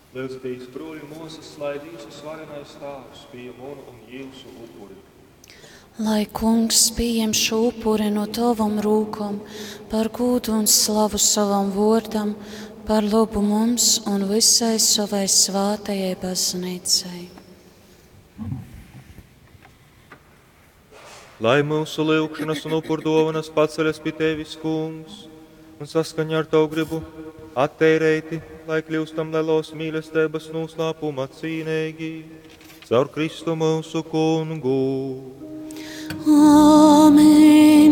Lūdzatīs, brūļi mūsas, lai Dīsu svarenais tēvs pie monu un jūsu upuri. Lai Kungs pieņem šo upuri no tavam rūkam, par godu un slavu savam vārdam, par labu mums un visai savai svātajai baznīcai. Lai mūsu lūgšanas un upurdovanas paceļas pie tevis, Kungs, un saskaņā ar tavu gribu attērēti, lai kļūstam lielos mīlestības noslēpuma cīnīgi, caur Kristu mūsu Kungu. Āmen!